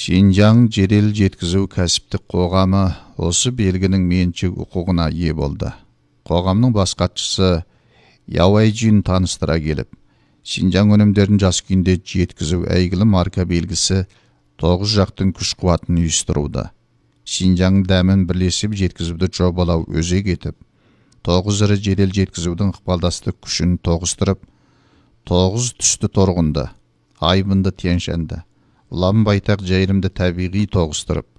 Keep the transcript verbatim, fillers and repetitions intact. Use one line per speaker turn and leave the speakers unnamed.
Шинжаң жедел жеткізу кәсіптік қоғамы осы белгінің меншік құқығына ие болды. Қоғамның бас хатшысы Яуайджин таныстыра келіп, Шинжаң өнімдерін жас күйінде жеткізу әйгілі марка белгісі тоғыз жақтың күш қуатын үйістіруді. Шинжаң дәмін бірлесіп жеткізуді жобалау өзек етіп, тоғыз ірі жедел жеткізудің ықпалдастық күшін тоғыстырып, тоғыз түсті торғынды, айбынды тянь-шаньды, ұлан байтақ жайрымды табиғи тоғыстырып,